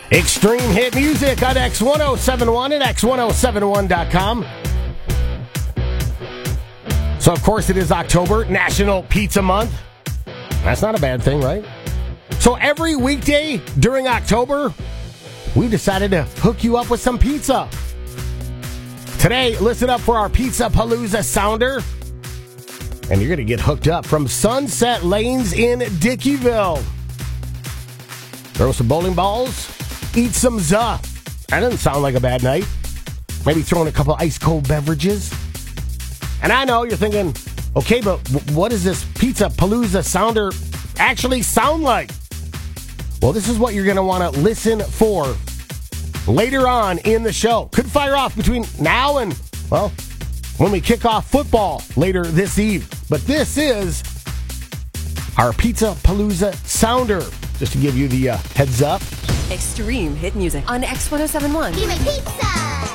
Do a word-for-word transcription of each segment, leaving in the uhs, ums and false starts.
Extreme hit music on X ten seventy-one and X ten seventy-one dot com. So, of course, it is October, National Pizza Month. That's not a bad thing, right? So every weekday during October, we decided to hook you up with some pizza. Today, listen up for our Pizza Palooza Sounder. And you're going to get hooked up from Sunset Lanes in Dickeyville. Throw some bowling balls, eat some za. That doesn't sound like a bad night. Maybe throw in a couple ice-cold beverages. And I know you're thinking, okay, but w- what does this Pizza Palooza Sounder actually sound like? Well, this is what you're going to want to listen for later on in the show. Could fire off between now and, well, when we kick off football later this eve. But this is our Pizza Palooza Sounder, just to give you the uh, heads up. Extreme hit music on X ten seventy-one. Give me pizza!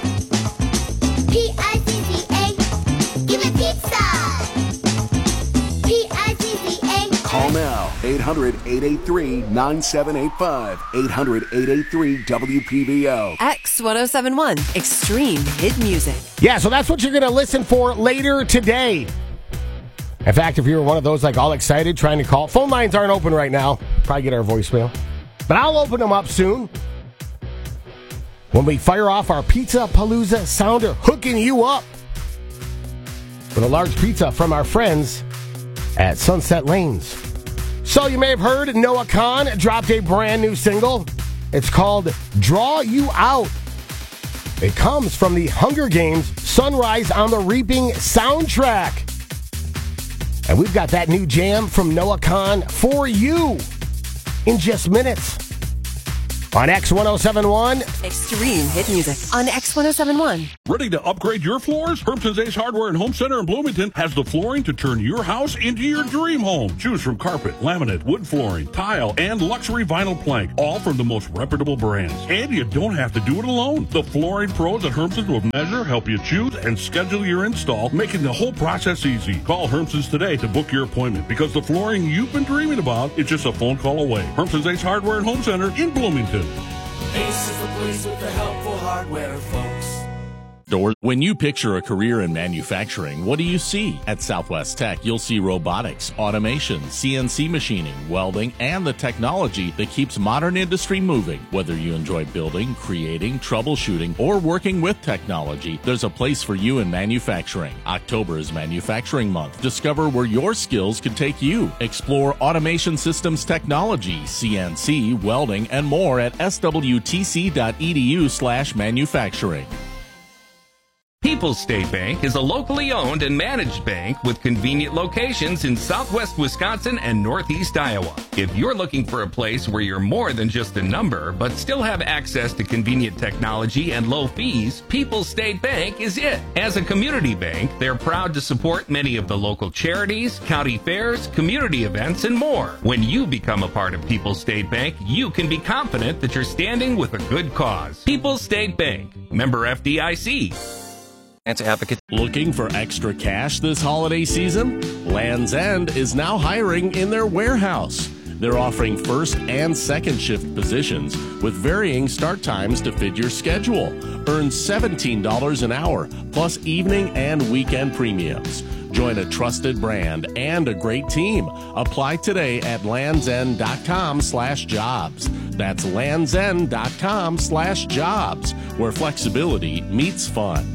P I Z Z A. Give me pizza! P I Z Z A. Call now, eight hundred, eight eight three, nine seven eight five, eight hundred, eight eight three, W P B O. X ten seventy-one, Extreme hit music. Yeah, so that's what you're going to listen for later today. In fact, if you're one of those like all excited trying to call, phone lines aren't open right now. Probably get our voicemail. But I'll open them up soon when we fire off our Pizza Palooza Sounder, hooking you up with a large pizza from our friends at Sunset Lanes. So you may have heard Noah Kahan dropped a brand new single. It's called Draw You Out. It comes from the Hunger Games Sunrise on the Reaping soundtrack. And we've got that new jam from Noah Kahan for you in just minutes on X ten seventy-one. Extreme hit music on X ten seventy-one. Ready to upgrade your floors? Hermson's Ace Hardware and Home Center in Bloomington has the flooring to turn your house into your dream home. Choose from carpet, laminate, wood flooring, tile, and luxury vinyl plank, all from the most reputable brands. And you don't have to do it alone. The flooring pros at Hermson's will measure, help you choose, and schedule your install, making the whole process easy. Call Hermson's today to book your appointment, because the flooring you've been dreaming about is just a phone call away. Hermson's Ace Hardware and Home Center in Bloomington. Ace is the place with the helpful hardware, folks. When you picture a career in manufacturing, what do you see? At Southwest Tech, you'll see robotics, automation, C N C machining, welding, and the technology that keeps modern industry moving. Whether you enjoy building, creating, troubleshooting, or working with technology, there's a place for you in manufacturing. October is Manufacturing Month. Discover where your skills can take you. Explore automation systems technology, C N C, welding, and more at S W T C dot E D U slash manufacturing. People's State Bank is a locally owned and managed bank with convenient locations in southwest Wisconsin and northeast Iowa. If you're looking for a place where you're more than just a number, but still have access to convenient technology and low fees, People's State Bank is it. As a community bank, they're proud to support many of the local charities, county fairs, community events, and more. When you become a part of People's State Bank, you can be confident that you're standing with a good cause. People's State Bank, member F D I C. Advocate. Looking for extra cash this holiday season? Land's End is now hiring in their warehouse. They're offering first and second shift positions with varying start times to fit your schedule. Earn seventeen dollars an hour, plus evening and weekend premiums. Join a trusted brand and a great team. Apply today at landsend.com slash jobs. That's landsend.com slash jobs, where flexibility meets fun.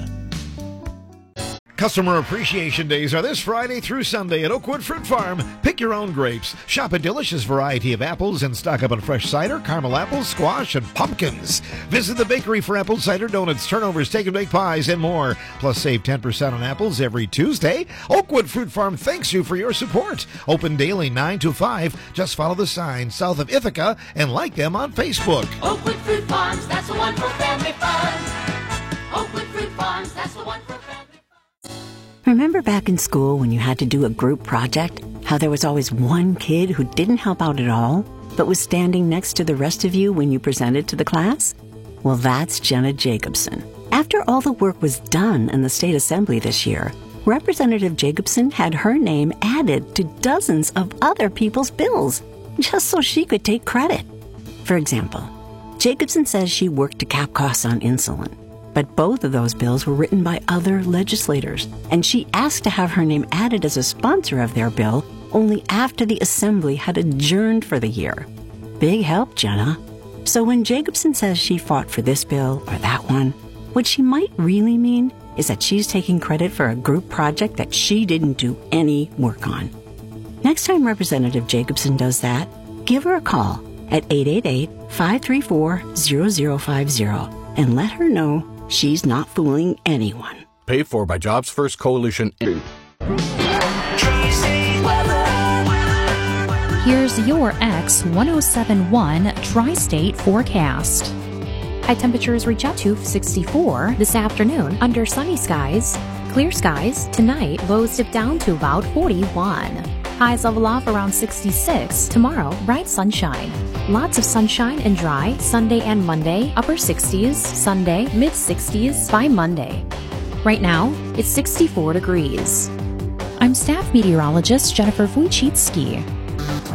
Customer Appreciation Days are this Friday through Sunday at Oakwood Fruit Farm. Pick your own grapes. Shop a delicious variety of apples and stock up on fresh cider, caramel apples, squash, and pumpkins. Visit the bakery for apple cider donuts, turnovers, take and bake pies, and more. Plus, save ten percent on apples every Tuesday. Oakwood Fruit Farm thanks you for your support. Open daily nine to five. Just follow the sign south of Ithaca and like them on Facebook. Oakwood Fruit Farms, that's the one for family fun. Oakwood Fruit Farms, that's the one for family fun. Remember back in school when you had to do a group project? How there was always one kid who didn't help out at all, but was standing next to the rest of you when you presented to the class? Well, that's Jenna Jacobson. After all the work was done in the state assembly this year, Representative Jacobson had her name added to dozens of other people's bills, just so she could take credit. For example, Jacobson says she worked to cap costs on insulin. But both of those bills were written by other legislators, and she asked to have her name added as a sponsor of their bill only after the Assembly had adjourned for the year. Big help, Jenna. So when Jacobson says she fought for this bill or that one, what she might really mean is that she's taking credit for a group project that she didn't do any work on. Next time Representative Jacobson does that, give her a call at eight eight eight, five three four, zero zero five zero and let her know she's not fooling anyone. Paid for by Jobs First Coalition. Here's your X one oh seven point one Tri-State forecast. High temperatures reach up to sixty-four this afternoon under sunny skies. Clear skies tonight, lows dip down to about forty-one. Highs level off around sixty-six. Tomorrow, bright sunshine. Lots of sunshine and dry Sunday and Monday, upper sixties. Sunday, mid sixties by Monday. Right now, it's sixty-four degrees. I'm staff meteorologist Jennifer Wojcicki.